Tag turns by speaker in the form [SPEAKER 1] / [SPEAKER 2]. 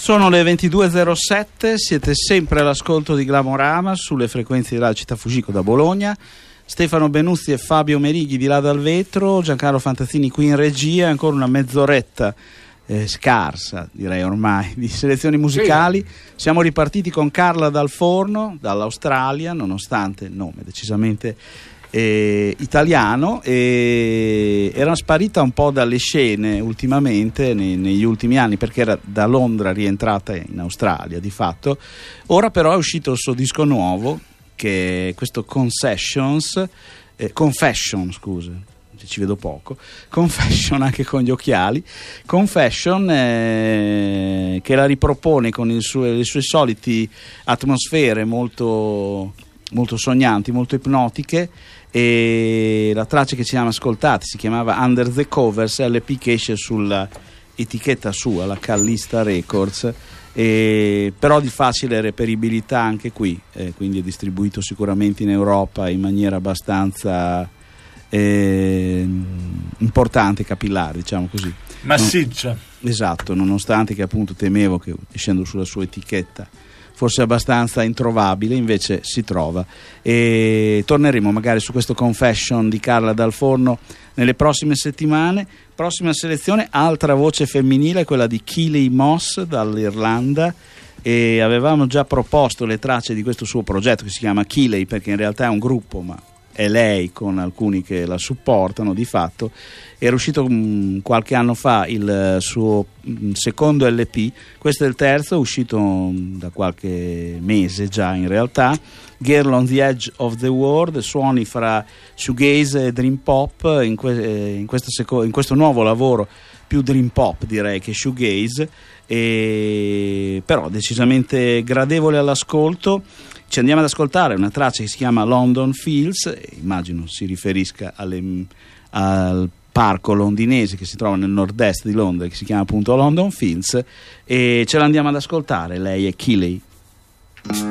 [SPEAKER 1] Sono le 22.07, siete sempre all'ascolto di Glamorama sulle frequenze di Radio Città Fujiko da Bologna. Stefano Benuzzi e Fabio Merighi di là dal vetro, Giancarlo Fantazzini qui in regia, ancora una mezz'oretta scarsa, direi ormai, di selezioni musicali. Siamo ripartiti con Carla Dal Forno, dall'Australia, nonostante il nome decisamente italiano, e era sparita un po' dalle scene ultimamente, negli ultimi anni, perché era da Londra rientrata in Australia di fatto. Ora però è uscito il suo disco nuovo, che è questo Confession, scusa, ci vedo poco, Confession anche con gli occhiali, Confession, che la ripropone con le sue solite atmosfere molto, molto sognanti, molto ipnotiche. E la traccia che ci siamo ascoltati si chiamava Under the Covers, LP che esce sulla etichetta sua, la Callista Records, però di facile reperibilità anche qui, quindi è distribuito sicuramente in Europa in maniera abbastanza importante, capillare, diciamo così,
[SPEAKER 2] massiccia.
[SPEAKER 1] Esatto, nonostante che appunto temevo che essendo sulla sua etichetta forse abbastanza introvabile, invece si trova. E torneremo magari su questo Confession di Carla Dal Forno nelle prossime settimane. Prossima selezione, altra voce femminile, quella di Keely Moss dall'Irlanda, e avevamo già proposto le tracce di questo suo progetto che si chiama Keely, perché in realtà è un gruppo, ma è lei con alcuni che la supportano di fatto. Era uscito qualche anno fa il suo secondo LP, questo è il terzo, uscito da qualche mese già in realtà, Girl on the Edge of the World, suoni fra shoegaze e dream pop in questo nuovo lavoro, più dream pop direi che shoegaze, però decisamente gradevole all'ascolto. Ci andiamo ad ascoltare una traccia che si chiama London Fields, immagino si riferisca al parco londinese che si trova nel nord-est di Londra, che si chiama appunto London Fields, e ce l'andiamo ad ascoltare. Lei è Keely.